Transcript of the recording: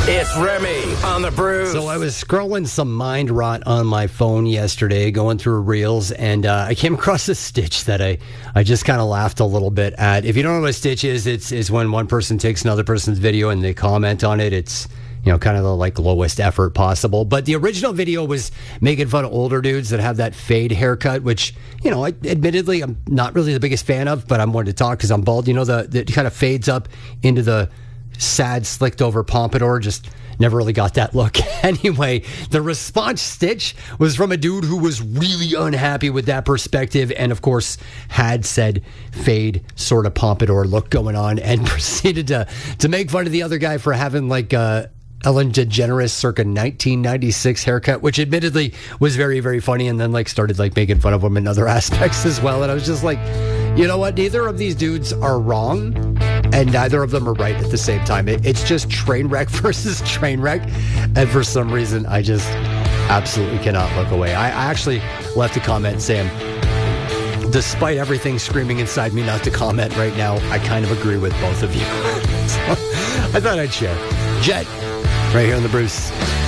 It's Remy on the Bruce. So I was scrolling some mind rot on my phone yesterday, going through reels, and I came across a stitch that I just kind of laughed a little bit at. If you don't know what a stitch is, it's when one person takes another person's video and they comment on it. It's, you know, kind of the like lowest effort possible. But the original video was making fun of older dudes that have that fade haircut, which, you know, admittedly, I'm not really the biggest fan of, but I'm wanting to talk because I'm bald. You know, the kind of fades up into the sad, slicked over pompadour. Just never really got that look. Anyway, the response stitch was from a dude who was really unhappy with that perspective and, of course, had said fade sort of pompadour look going on and proceeded to make fun of the other guy for having like Ellen DeGeneres circa 1996 haircut, which admittedly was very, very funny, and then like started like making fun of him in other aspects as well. And I was just like, you know what? Neither of these dudes are wrong, and neither of them are right at the same time. It's just train wreck versus train wreck, and for some reason, I just absolutely cannot look away. I actually left a comment saying, despite everything screaming inside me not to comment right now, I kind of agree with both of you. So I thought I'd share. Jet, right here on the Bruce.